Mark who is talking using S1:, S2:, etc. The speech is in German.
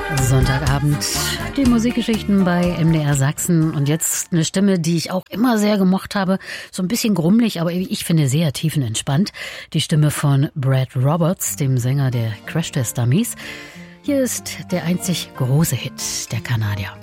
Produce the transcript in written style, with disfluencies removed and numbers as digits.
S1: Sonntagabend, die Musikgeschichten bei MDR Sachsen und jetzt eine Stimme, die ich auch immer sehr gemocht habe, so ein bisschen grummelig, aber ich finde sehr tiefenentspannt. Die Stimme von Brad Roberts, dem Sänger der Crash Test Dummies. Hier ist der einzig große Hit der Kanadier.